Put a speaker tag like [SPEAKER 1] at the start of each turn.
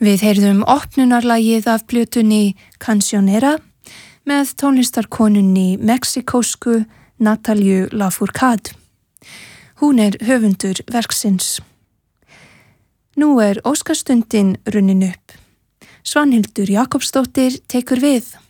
[SPEAKER 1] Við heyrðum opnunarlagið af plötunni Cancionera með tónlistarkonunni mexikósku Natalie Lafourcade. Hún höfundur verksins. Nú óskastundin runnin upp. Svanhildur Jakobsdóttir tekur við.